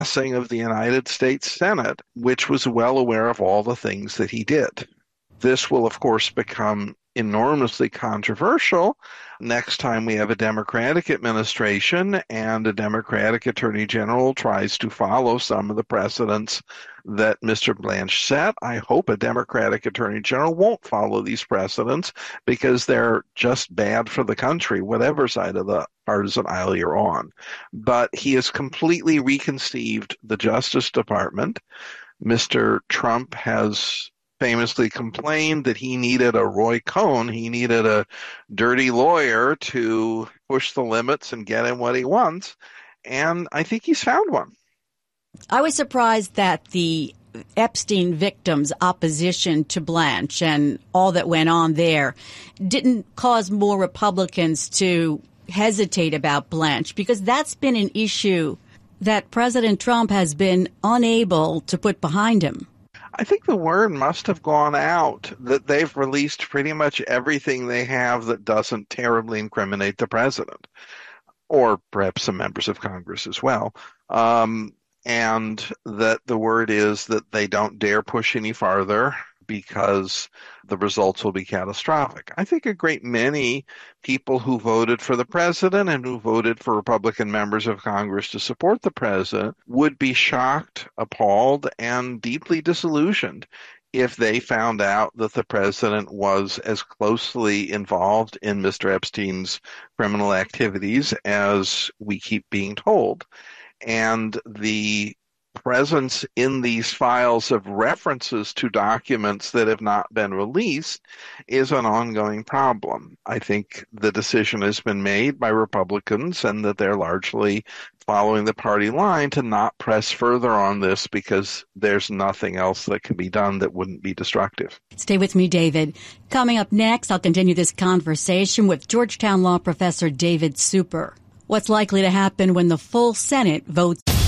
passing of the United States Senate, which was well aware of all the things that he did. This will, of course, become enormously controversial next time we have a Democratic administration and a Democratic Attorney General tries to follow some of the precedents that Mr. Blanche set. I hope a Democratic Attorney General won't follow these precedents because they're just bad for the country, whatever side of the partisan aisle you're on. But he has completely reconceived the Justice Department. Mr. Trump has famously complained that he needed a Roy Cohn, he needed a dirty lawyer to push the limits and get him what he wants, and I think he's found one. I was surprised that the Epstein victims' opposition to Blanche and all that went on there didn't cause more Republicans to hesitate about Blanche, because that's been an issue that President Trump has been unable to put behind him. I think the word must have gone out that they've released pretty much everything they have that doesn't terribly incriminate the president, or perhaps some members of Congress as well. And that the word is that they don't dare push any farther because the results will be catastrophic. I think a great many people who voted for the president and who voted for Republican members of Congress to support the president would be shocked, appalled, and deeply disillusioned if they found out that the president was as closely involved in Mr. Epstein's criminal activities as we keep being told. And the presence in these files of references to documents that have not been released is an ongoing problem. I think the decision has been made by Republicans and that they're largely following the party line to not press further on this because there's nothing else that can be done that wouldn't be destructive. Stay with me, David. Coming up next, I'll continue this conversation with Georgetown law professor David Super. What's likely to happen when the full Senate votes?